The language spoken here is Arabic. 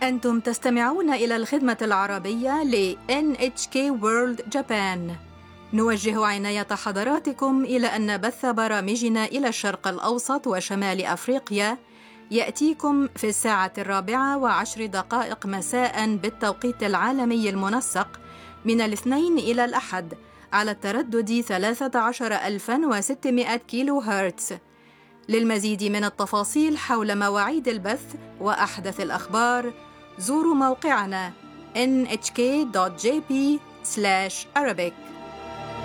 أنتم تستمعون إلى الخدمة العربية ل NHK World Japan. نوجه عناية حضراتكم إلى أن بث برامجنا إلى الشرق الأوسط وشمال أفريقيا يأتيكم في 4:10 مساء بالتوقيت العالمي المنسق من الاثنين إلى الأحد على التردد 13600 كيلو هرتز. للمزيد من التفاصيل حول مواعيد البث وأحدث الأخبار زوروا موقعنا nhk.jp/Arabic.